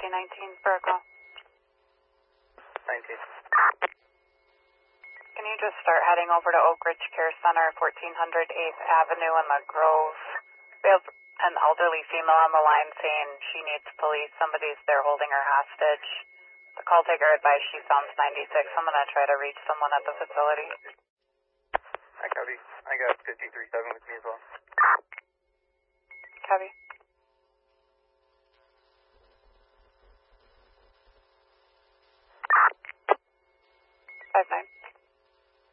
19 for a call. 19. Can you just start heading over to Oak Ridge Care Center, 1400 8th Avenue in the Grove? We have an elderly female on the line saying she needs police. Somebody's there holding her hostage. The call taker advised she sounds 96. I'm going to try to reach someone at the facility. I copy. I got 53-7 with me as well. Copy.